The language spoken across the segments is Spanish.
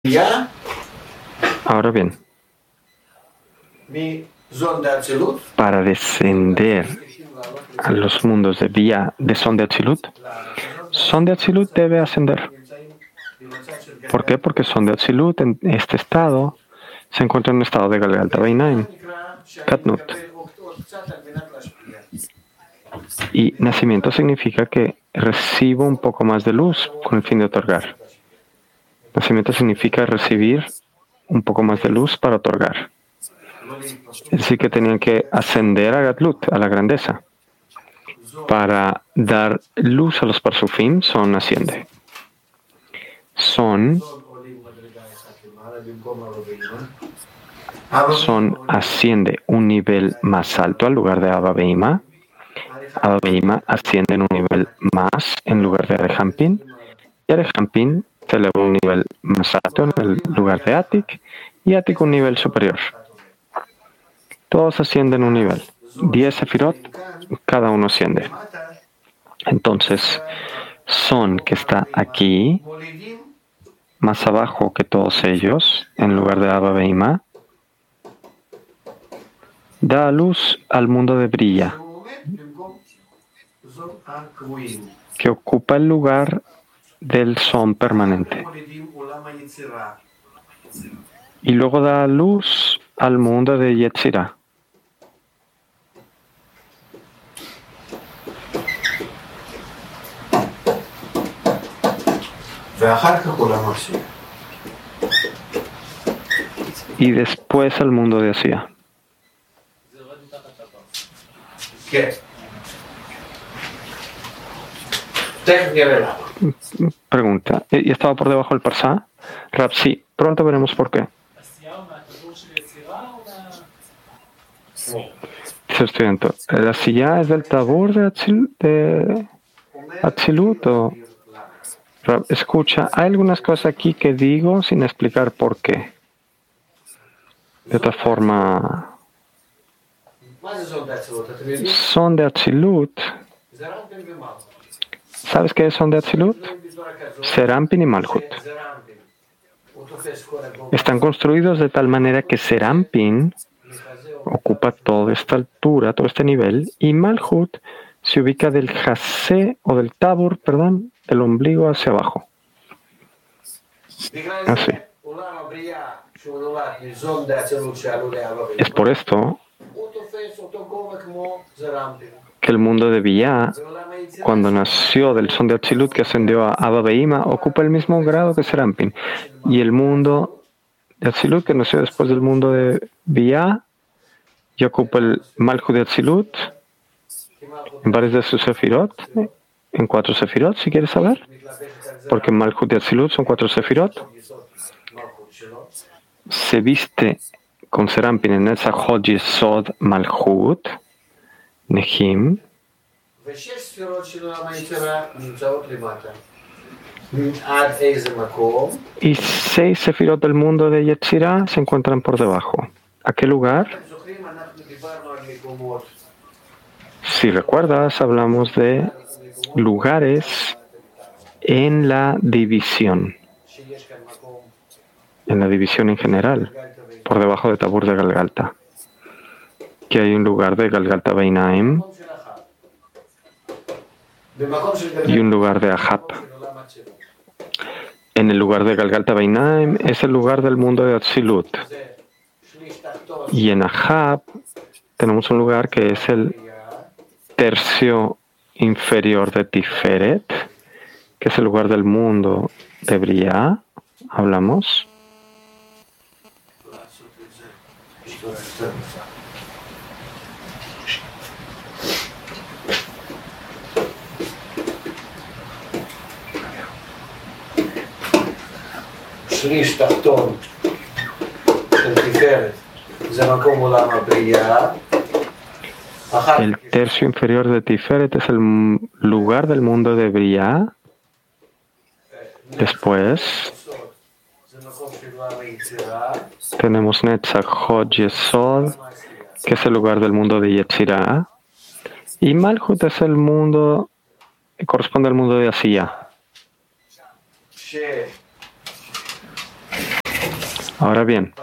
Ahora bien, para descender a los mundos de Vía de Son de Atzilut debe ascender. ¿Por qué? Porque Son de Atzilut en este estado se encuentra en un estado de Galgalta Beinaim, Katnut. Y nacimiento significa que recibo un poco más de luz con el fin de otorgar. Nacimiento significa recibir un poco más de luz para otorgar. Es decir, que tenían que ascender a Gatlut, a la grandeza. Para dar luz a los Parsufim, Son asciende. Son asciende un nivel más alto al lugar de Abba Beima. Abba Beima asciende en un nivel más en lugar de Arejampin. Y Arejampin se eleva un nivel más alto en el lugar de Atik. Y Atik un nivel superior. Todos ascienden un nivel. 10 sefirot, cada uno asciende. Entonces, Son que está aquí, más abajo que todos ellos, en lugar de Abba Beima, da a luz al mundo de Brilla, que ocupa el lugar del Son permanente. Y luego da a luz al mundo de Yetzirah. Y después al mundo de Asia. Pregunta, ¿y estaba por debajo del Parsá? Rab, sí, pronto veremos por qué. Dice estudiante, ¿la silla es del tabur de Atzilut o...? Rab, escucha, hay algunas cosas aquí que digo sin explicar por qué. De otra forma, Son de Atzilut. ¿Sabes qué es Son de Atzilut? Serampin y Malhut. Están construidos de tal manera que Serampin ocupa toda esta altura, todo este nivel, y Malhut se ubica del Jasé o del Tabur, perdón, del ombligo hacia abajo. Así. Es por esto que el mundo de Biyá, cuando nació del Son de Atzilut que ascendió a Abba Beima, ocupa el mismo grado que Serampin. Y el mundo de Atzilut que nació después del mundo de Biyá, y ocupa el Malhut de Atzilut en varios de sus sefirot, en 4 sefirot, si quieres saber, porque Malhut de Atzilut son 4 sefirot. Se viste con Serampin en Netzach Hod Yesod Malhut, Nehim, y 6 sefirot del mundo de Yetzirah se encuentran por debajo. ¿A qué lugar? Si recuerdas, hablamos de lugares en la división. En la división en general, por debajo de Tabur de Galgalta. Que hay un lugar de Galgalta Beinaim y un lugar de Ahab. En el lugar de Galgalta Beinaim es el lugar del mundo de Atzilut. Y en Ahab tenemos un lugar que es el tercio inferior de Tiferet, que es el lugar del mundo de Briá. Hablamos. El tercio inferior de Tiferet es el lugar del mundo de Briá. Después tenemos Netzach Hod Yesod, que es el lugar del mundo de Yetzirah. Y Malhut es el mundo, corresponde al mundo de Asiya. Ahora bien,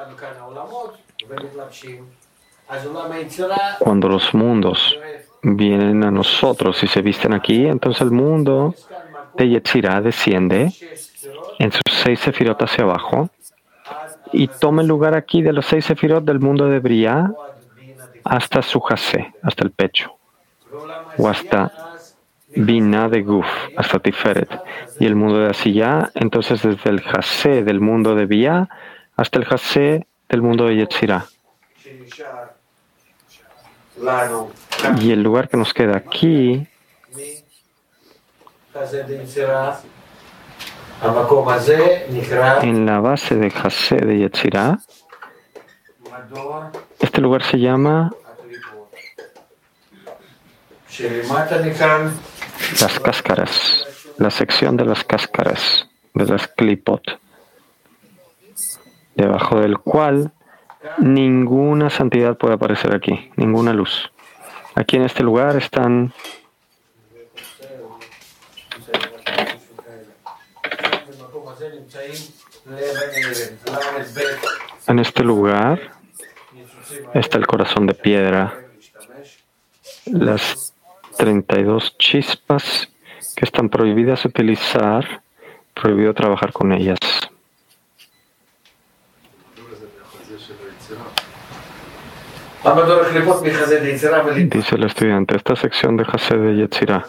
cuando los mundos vienen a nosotros y se visten aquí, entonces el mundo de Yetzirah desciende en sus 6 sefirot hacia abajo y toma el lugar aquí de los 6 sefirot del mundo de Briah hasta su Hasé, hasta el pecho, o hasta Binah de Guf, hasta Tiferet. Y el mundo de Asiyah, entonces desde el Hasé del mundo de Briah hasta el Hasé del mundo de Yetzirah. Y el lugar que nos queda aquí en la base de Hasé de Yetzirah, este lugar se llama las cáscaras, la sección de las cáscaras, de las klipot, debajo del cual ninguna santidad puede aparecer aquí, ninguna luz. Aquí en este lugar están en este lugar está el corazón de piedra, las 32 chispas que están prohibidas utilizar, prohibido trabajar con ellas. Dice el estudiante, esta sección de Hasé de Yetzirah.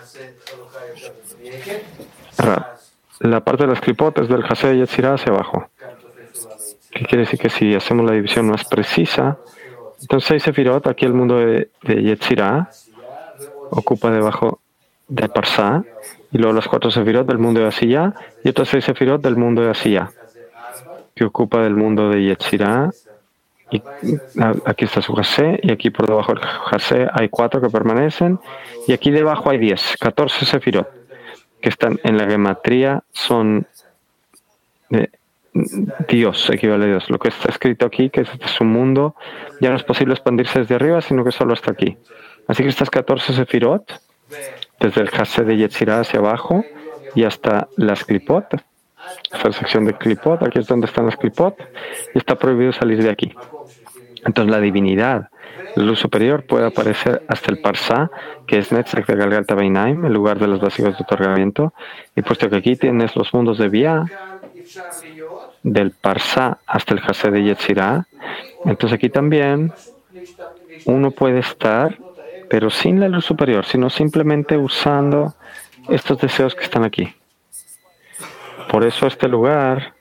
La parte de las klipot es del Hasé de Yetzirah hacia abajo. ¿Qué quiere decir? Que si hacemos la división más precisa, entonces 6 sefirot, aquí el mundo de Yetzirah ocupa debajo de Parsá, y luego las 4 sefirot del mundo de Asiyah, y otras 6 sefirot del mundo de Asiyah, que ocupa del mundo de Yetzirah. Y aquí está su Hasé, y aquí por debajo del Hasé hay 4 que permanecen, y aquí debajo hay 10, 14 sefirot, que están en la gematría, son de Dios, equivale a Dios. Lo que está escrito aquí, que es un mundo, ya no es posible expandirse desde arriba, sino que solo hasta aquí. Así que estas 14 sefirot, desde el Hasé de Yetzirah hacia abajo, y hasta las klipot, esta la sección de klipot, aquí es donde están las klipot, y está prohibido salir de aquí. Entonces la divinidad, la luz superior, puede aparecer hasta el Parsá, que es Netzach de Galgalta Beinaim, el lugar de los vacíos de otorgamiento, y puesto que aquí tienes los mundos de Briah, del Parsá hasta el Hasé de Yetzirah, entonces aquí también uno puede estar, pero sin la luz superior, sino simplemente usando estos deseos que están aquí. Por eso este lugar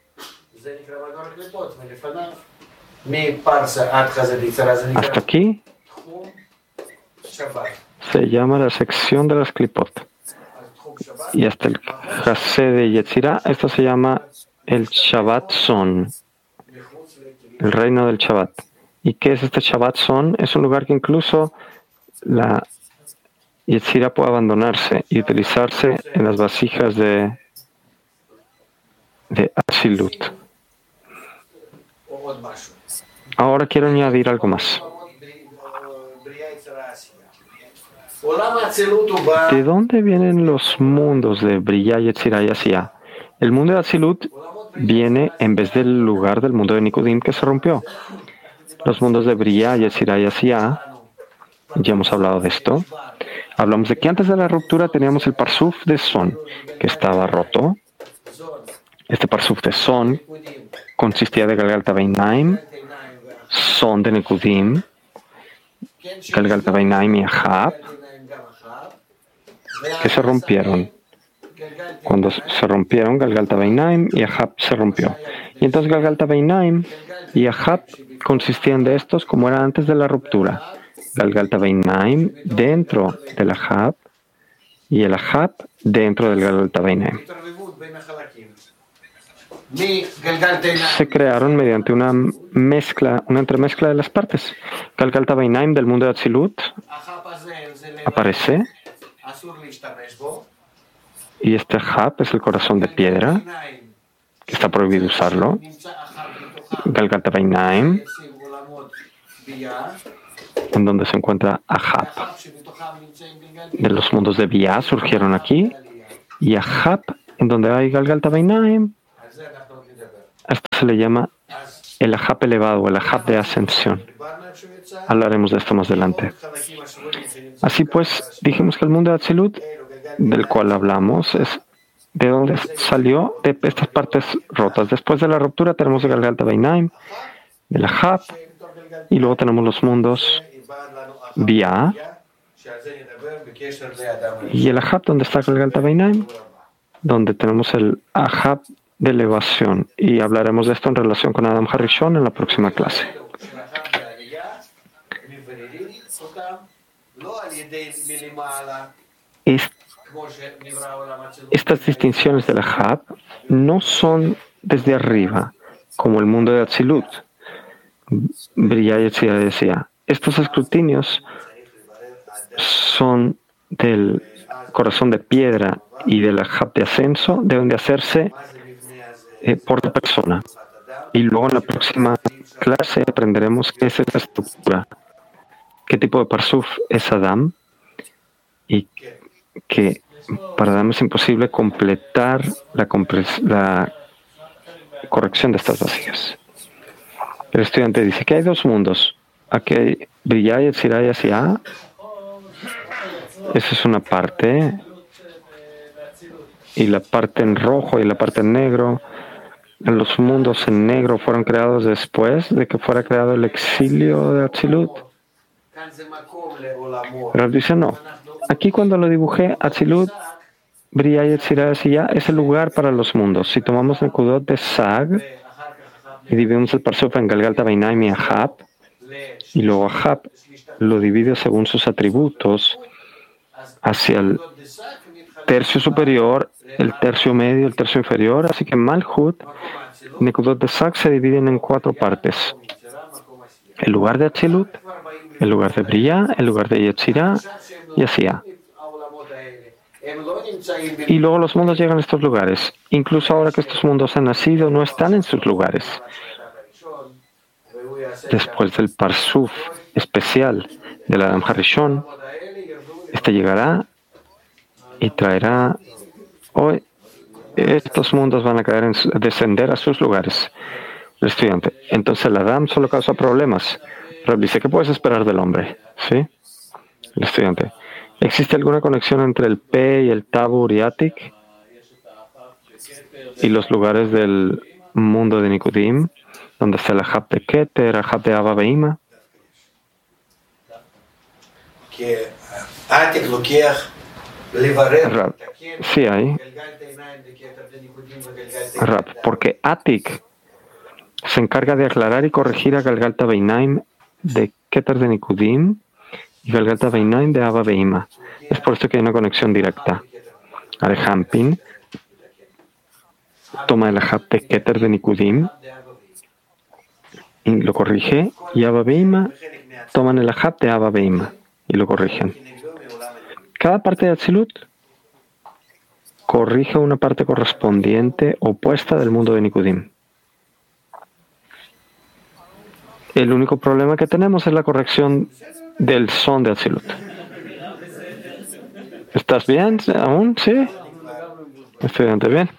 hasta aquí se llama la sección de las klipot. Y hasta el Hasé de Yetzirah, esto se llama el Shabbat Son, el reino del Shabbat. ¿Y qué es este Shabbat Son? Es un lugar que incluso la Yetzirah puede abandonarse y utilizarse en las vasijas de Atzilut. Ahora quiero añadir algo más. ¿De dónde vienen los mundos de Briah, Yetzirah y Asiyah? El mundo de Atzilut viene en vez del lugar del mundo de Nikudim que se rompió. Los mundos de Briah, Yetzirah y Asiyah, ya hemos hablado de esto. Hablamos de que antes de la ruptura teníamos el Parsuf de Son, que estaba roto. Este Parsuf de Son consistía de Galgalta Beinaim, Son de Nikudim, Galgalta Beinaim y Ahab, que se rompieron. Cuando se rompieron, Galgalta Beinaim y Ahab se rompió. Y entonces Galgalta Beinaim y Ahab consistían de estos como era antes de la ruptura. Galgalta Beinaim dentro del Ahab y el Ahab dentro del Galgalta Beinaim. Se crearon mediante una mezcla, una entremezcla de las partes. Galgalta Beinaim del mundo de Atzilut aparece, y este Ahab es el corazón de piedra, que está prohibido usarlo. Galgalta Beinaim, en donde se encuentra Ahab. De los mundos de Briah surgieron aquí, y Ahab, en donde hay Galgalta Beinaim, a esto se le llama el Ahab elevado, el Ahab de ascensión. Hablaremos de esto más adelante. Así pues, dijimos que el mundo de Atzilut, del cual hablamos, es de donde salió de estas partes rotas. Después de la ruptura tenemos el Galgalta Beinaim, el Ahab, y luego tenemos los mundos Bia y el Ahab, donde está el Galgalta Beinaim, donde tenemos el Ahab de elevación. Y hablaremos de esto en relación con Adam Harishon en la próxima clase. Estas distinciones del Ahab no son desde arriba, como el mundo de Atzilut. Brillaya decía, estos escrutinios son del corazón de piedra y del Ahab de ascenso, deben de hacerse por la persona. Y luego en la próxima clase aprenderemos qué es esta estructura, qué tipo de parsuf es Adam, y que para Adam es imposible completar la corrección de estas vacías. El estudiante dice que hay dos mundos. Aquí hay Brillaya, Tziraya, Sia. Esa es una parte. Y la parte en rojo y la parte en negro. Los mundos en negro fueron creados después de que fuera creado el exilio de Atzilut. Pero dice no. Aquí cuando lo dibujé, Atzilut, Brillaya, Tziraya, Sia es el lugar para los mundos. Si tomamos el Kudot de Sag y dividimos el Parsuf en Galgalta Beinaim y Ahab, y luego Ahab lo divide según sus atributos hacia el tercio superior, el tercio medio, el tercio inferior. Así que Malhut y Nekudot de Sag se dividen en 4 partes: el lugar de Atzilut, el lugar de Brilla, el lugar de Yetzirah y Asia. Y luego los mundos llegan a estos lugares. Incluso ahora que estos mundos han nacido, no están en sus lugares. Después del Parsuf especial del Adam Harishon, este llegará y traerá hoy. Estos mundos van a descender a sus lugares. El estudiante. Entonces el Adam solo causa problemas. Pero dice, ¿qué puedes esperar del hombre? ¿Sí? El estudiante. ¿Existe alguna conexión entre el P y el Tabur y Atik y los lugares del mundo de Nikudim, donde está el Ahab de Keter, Ahab de Abba Beima? Rab, sí hay. Rab, porque Atik se encarga de aclarar y corregir a Galgalta Beinaim de Keter de Nikudim y Galgalta Beinaim de Abba Beima. Es por esto que hay una conexión directa. Arehampin toma el Ahab de Keter de Nikudim y lo corrige, y Abba Beima toman el Ahab de Abba Beima y lo corrigen. Cada parte de Atzilut corrige una parte correspondiente opuesta del mundo de Nikudim. El único problema que tenemos es la corrección del son de Atzilut. ¿Estás bien aún? ¿Sí? Estudiante, bien.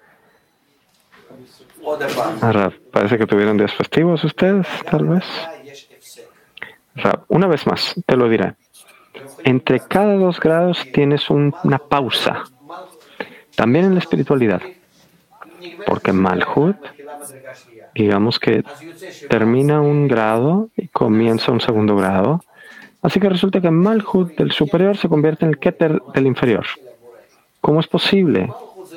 Rab, parece que tuvieron días festivos ustedes, tal vez. Rab, una vez más, te lo diré. Entre cada 2 grados tienes una pausa. También en la espiritualidad. Porque Malhut, digamos que termina un grado y comienza un segundo grado. Así que resulta que Malhut del superior se convierte en el Keter del inferior. ¿Cómo es posible?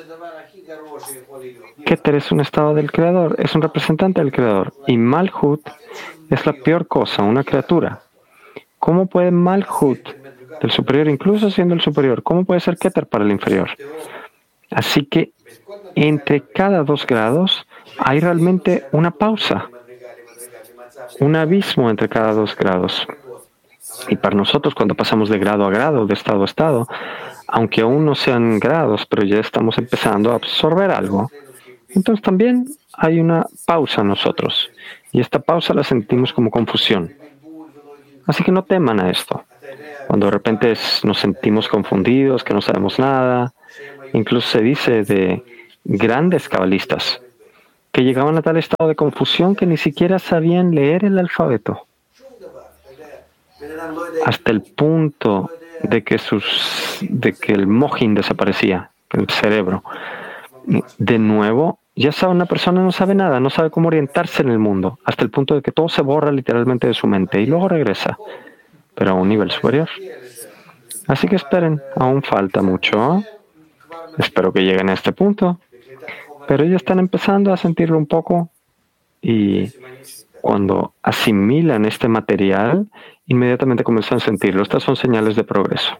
Keter es un estado del creador, es un representante del creador. Y Malhut es la peor cosa, una criatura. ¿Cómo puede Malhut del superior, incluso siendo el superior, cómo puede ser Keter para el inferior? Así que entre cada 2 grados hay realmente una pausa, un abismo entre cada 2 grados. Y para nosotros, cuando pasamos de grado a grado, de estado a estado, aunque aún no sean grados, pero ya estamos empezando a absorber algo, entonces también hay una pausa en nosotros. Y esta pausa la sentimos como confusión. Así que no teman a esto. Cuando de repente nos sentimos confundidos, que no sabemos nada, incluso se dice de grandes cabalistas que llegaban a tal estado de confusión que ni siquiera sabían leer el alfabeto, hasta el punto de que el mojín desaparecía, el cerebro. De nuevo, ya sabe, una persona no sabe nada, no sabe cómo orientarse en el mundo, hasta el punto de que todo se borra literalmente de su mente y luego regresa, pero a un nivel superior. Así que esperen, aún falta mucho. Espero que lleguen a este punto, pero ellos están empezando a sentirlo un poco, y cuando asimilan este material, inmediatamente comienzan a sentirlo. Estas son señales de progreso.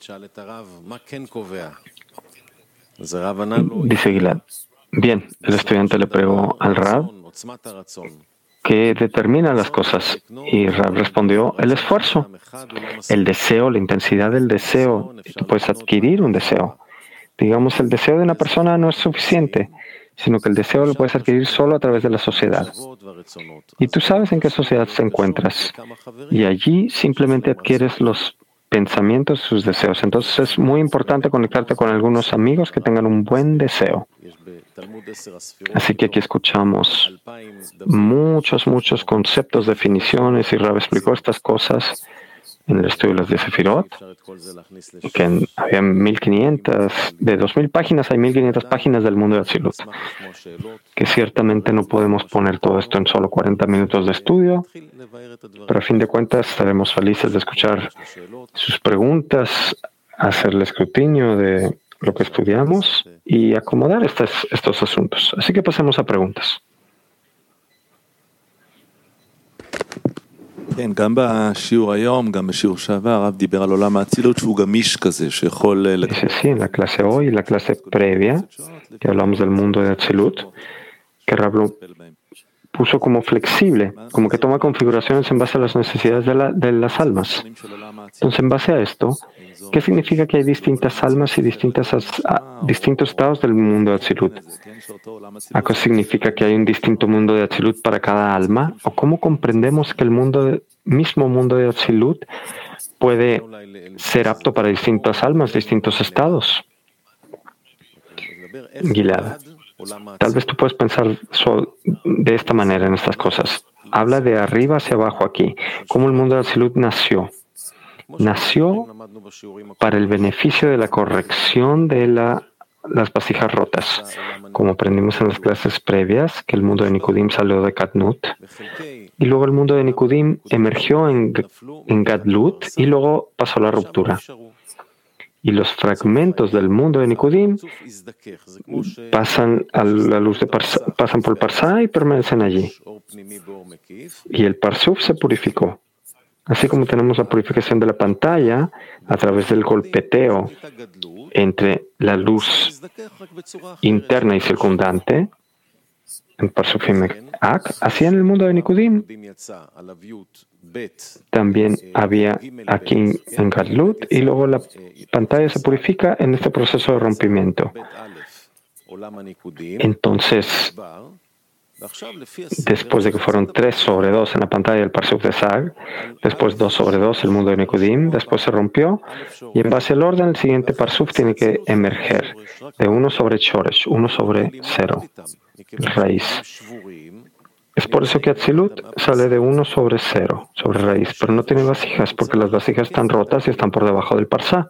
Dice Gilad. Bien, el estudiante le preguntó al Rab qué determina las cosas, y Rab respondió: el esfuerzo, el deseo, la intensidad del deseo. Tú puedes adquirir un deseo. Digamos, el deseo de una persona no es suficiente, sino que el deseo lo puedes adquirir solo a través de la sociedad. Y tú sabes en qué sociedad te encuentras. Y allí simplemente adquieres los pensamientos, sus deseos. Entonces es muy importante conectarte con algunos amigos que tengan un buen deseo. Así que aquí escuchamos muchos conceptos, definiciones, y Rab explicó estas cosas en el estudio de los 10 Sefirot, que había 1500, de 2000 páginas hay 1500 páginas del mundo de Atzilut, que ciertamente no podemos poner todo esto en solo 40 minutos de estudio, pero a fin de cuentas estaremos felices de escuchar sus preguntas, hacer el escrutinio de lo que estudiamos y acomodar estos asuntos. Así que pasemos a preguntas. Dice, sí, en la clase hoy y la clase previa, que hablamos del mundo de Atzilut, que Rab lo puso como flexible, como que toma configuraciones en base a las necesidades de las almas. Entonces, en base a esto, ¿qué significa que hay distintas almas y distintos estados del mundo de Atzilut? ¿Acaso significa que hay un distinto mundo de Atzilut para cada alma? ¿O cómo comprendemos que el mismo mundo de Atzilut puede ser apto para distintas almas, distintos estados? Gilad, tal vez tú puedes pensar de esta manera en estas cosas. Habla de arriba hacia abajo aquí. ¿Cómo el mundo de Atzilut nació? Nació para el beneficio de la corrección de las vasijas rotas. Como aprendimos en las clases previas, que el mundo de Nikudim salió de Katnut, y luego el mundo de Nikudim emergió en Gadlut, y luego pasó la ruptura. Y los fragmentos del mundo de Nikudim pasan a la luz pasan por el Parsá y permanecen allí. Y el Parsuf se purificó. Así como tenemos la purificación de la pantalla a través del golpeteo entre la luz interna y circundante, en Parsufim Ak, así en el mundo de Nikudim también había aquí en Gadlut, y luego la pantalla se purifica en este proceso de rompimiento. Entonces, después de que fueron 3/2 en la pantalla del Parsuf de Sag, después 2/2 el mundo de Nikudim, después se rompió, y en base al orden el siguiente Parsuf tiene que emerger de 1/Shoresh, 1/0, raíz. Es por eso que Atzilut sale de 1/0, sobre raíz, pero no tiene vasijas, porque las vasijas están rotas y están por debajo del Parsá.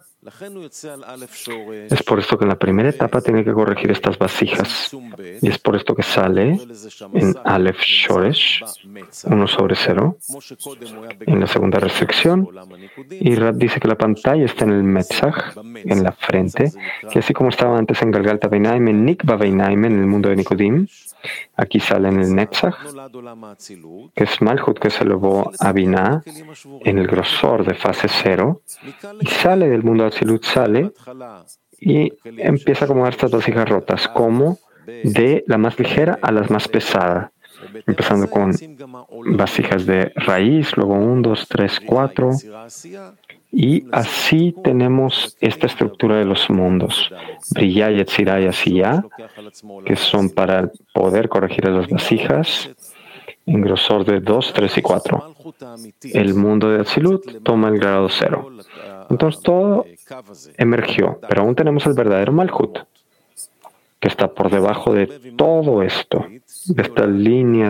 Es por esto que en la primera etapa tiene que corregir estas vasijas. Y es por esto que sale en Aleph Shoresh, 1/0, en la segunda restricción. Y Rab dice que la pantalla está en el Metzach, en la frente, que así como estaba antes en Galgalta Beinaim, en Nikba Beinaim, en el mundo de Nikudim, aquí sale en el Netzach, que es Malchut, que se elevó a Binah en el grosor de fase 0, y sale del mundo de Atzilut, sale y empieza a acomodar estas vasijas rotas, como de la más ligera a las más pesadas, empezando con vasijas de raíz, luego 1, 2, 3, 4, y así tenemos esta estructura de los mundos, Briyá, Yetzirá y Asiyá, que son para poder corregir a las vasijas en grosor de 2, 3 y 4. El mundo de Atzilut toma el grado 0. Entonces todo emergió, pero aún tenemos el verdadero Malchut, que está por debajo de todo esto, de esta línea